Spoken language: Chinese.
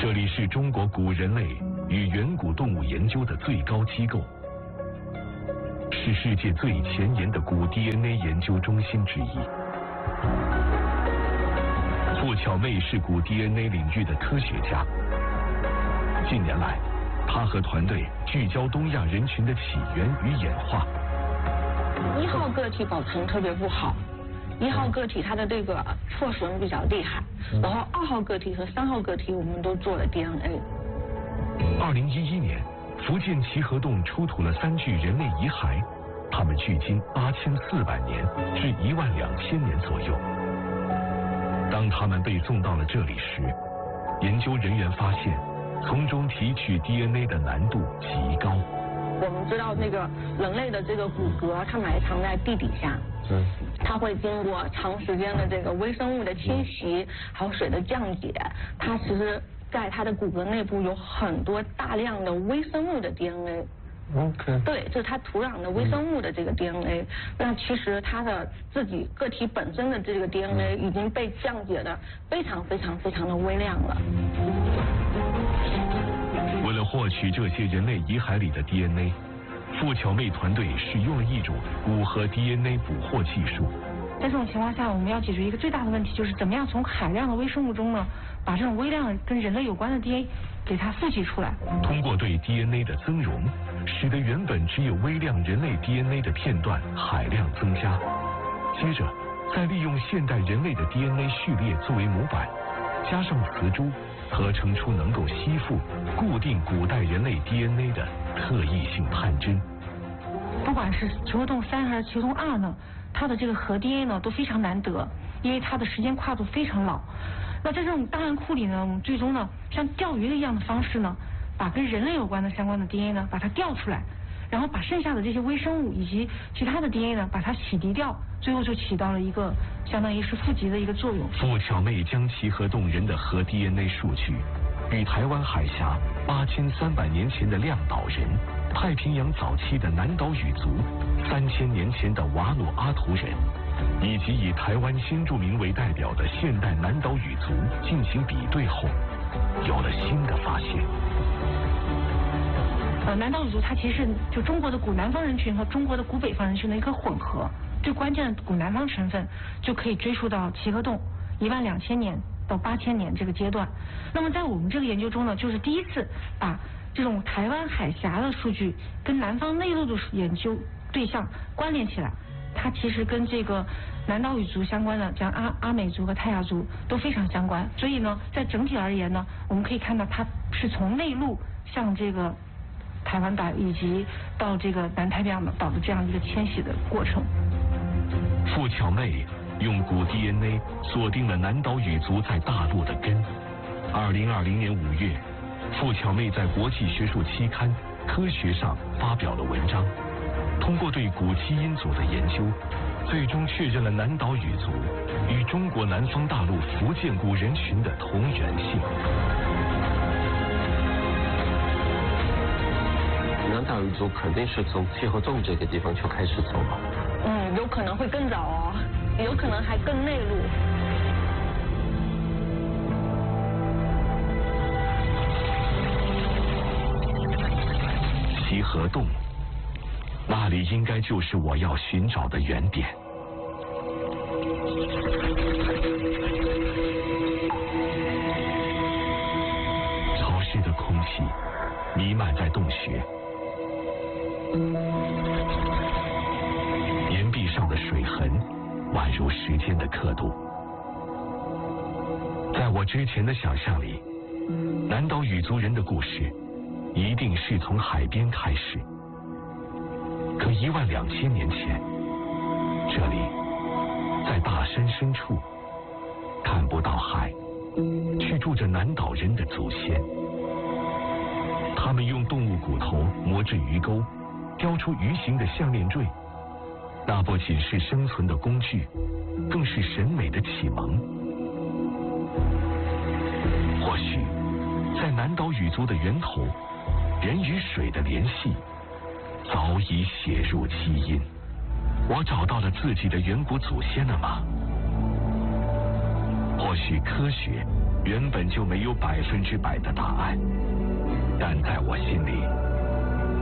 这里是中国古人类与远古动物研究的最高机构，是世界最前沿的古 DNA 研究中心之一。傅巧妹是古 DNA 领域的科学家。近年来，她和团队聚焦东亚人群的起源与演化。 1号个体保存特别不好，1号个体它的这个破损比较厉害，然后2号个体和3号个体我们都做了 DNA。 2011年，福建齐河洞出土了3具人类遗骸，它们距今8400年至12000年左右。当它们被送到了这里时，研究人员发现，从中提取 DNA 的难度极高。 我们知道那个人类的这个骨骼，它埋藏在地底下，它会经过长时间的这个微生物的侵袭，还有水的降解，它其实在它的骨骼内部有很多大量的微生物的 DNA。对，这是它土壤的微生物的这个 DNA。那其实它的自己个体本身的这个 DNA 已经被降解的非常的微量了。 为了获取这些人类遗骸里的 DNA， 傅巧妹团队使用了一种骨骼 DNA 捕获技术。 在这种情况下，我们要解决一个最大的问题，就是怎么样从海量的微生物中呢，把这种微量跟人类有关的 DNA 给它复集出来。 通过对 DNA 的增容，使得原本只有微量人类 DNA 的片段海量增加。接着，再利用现代人类的 DNA 序列作为模板，加上磁珠，合成出能够吸附、固定古代人类 DNA 的特异性探针。 不管是齐河洞3还是齐河洞2呢，它的这个核 DNA 呢都非常难得，因为它的时间跨度非常老。那在这种档案库里呢，我们最终呢像钓鱼的一样的方式呢，把跟人类有关的相关的 DNA 呢把它调出来，然后把剩下的这些微生物以及其他的 DNA 呢把它洗涤掉，最后就起到了一个相当于是复集的一个作用。 傅巧妹将齐河洞人的核 DNA 数据与台湾海峡8300年前的亮岛人、太平洋早期的南岛语族、3000年前的瓦努阿图人，以及以台湾新住民为代表的现代南岛语族进行比对后，有了新的发现。 南岛语族它其实是就中国的古南方人群和中国的古北方人群的一个混合，最关键的古南方成分就可以追溯到齐河洞12000年到8000年这个阶段。那么在我们这个研究中呢，就是第一次把这种台湾海峡的数据跟南方内陆的研究对象关联起来，它其实跟这个南岛语族相关的，像阿美族和泰雅族都非常相关。所以呢，在整体而言呢，我们可以看到它是从内陆向这个台湾岛以及到这个南太平洋岛的这样一个迁徙的过程。 傅巧妹用古 DNA 锁定了南岛语族在大陆的根。2020年5月，傅巧妹在国际学术期刊《科学》上发表了文章，通过对古基因组的研究，最终确认了南岛语族与中国南方大陆福建古人群的同源性。 南岛语族肯定是从齐河洞这个地方就开始走了。 有可能会更早哦，有可能还更内陆。 齐河洞，那里应该就是我要寻找的原点。潮湿的空气弥漫在洞穴，岩壁上的水痕宛如时间的刻度。在我之前的想象里，南岛语族人的故事一定是从海边开始。可12000年前，这里在大山深处，看不到海，却住着南岛人的祖先。他们用动物骨头磨制鱼钩，雕出鱼形的项链坠。那不仅是生存的工具，更是审美的启蒙。或许在南岛语族的源头，人与水的联系早已写入基因。我找到了自己的远古祖先了吗？或许科学原本就没有100%的答案，但在我